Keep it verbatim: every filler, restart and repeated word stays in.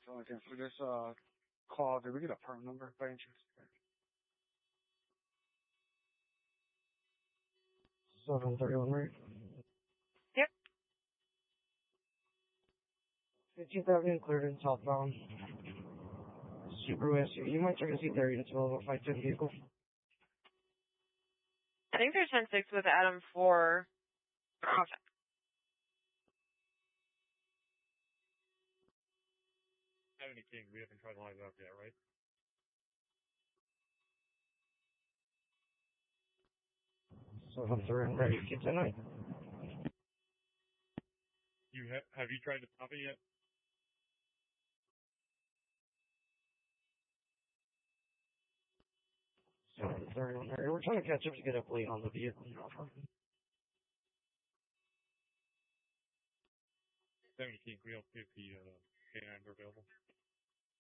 So I can for this uh call, did we get a perm number by any chance? Seven thirty one, right? Yep. Fifteenth Avenue cleared in southbound. Super West. You might try to see thirty to twelve or five ten vehicle. I think they're ten six with Adam four. seventy King, we haven't tried to line it up yet, right? Seven three ready to get tonight. You ha have you tried to stop it yet? Seven thirty one. We're trying to catch up to get up late on the vehicle. seventy King, we don't see if the uh, K nines are available.